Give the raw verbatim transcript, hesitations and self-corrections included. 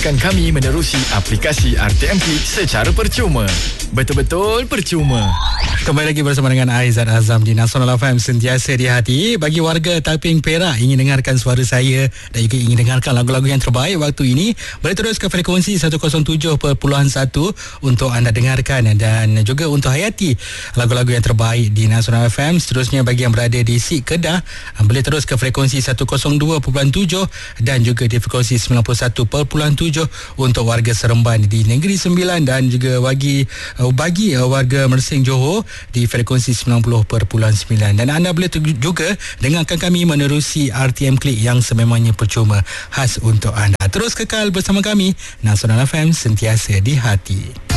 Kan kami menerusi aplikasi R T M Klik secara percuma. Betul-betul percuma. Kembali lagi bersama dengan Aizat Azam di Nasional F M, sentiasa di hati. Bagi warga Taiping Perak ingin dengarkan suara saya dan juga ingin dengarkan lagu-lagu yang terbaik waktu ini, boleh terus ke frekuensi seratus tujuh perpuluhan satu untuk anda dengarkan, dan juga untuk hayati lagu-lagu yang terbaik di Nasional F M. Seterusnya bagi yang berada di Sik Kedah, boleh terus ke frekuensi seratus dua perpuluhan tujuh dan juga di frekuensi sembilan puluh satu perpuluhan tujuh untuk warga Seremban di Negeri Sembilan, dan juga bagi bagi warga Mersing Johor di frekuensi sembilan puluh perpuluhan sembilan. Dan anda boleh juga dengarkan kami menerusi R T M Klik yang sememangnya percuma khas untuk anda. Terus kekal bersama kami, Nasional F M, sentiasa di hati.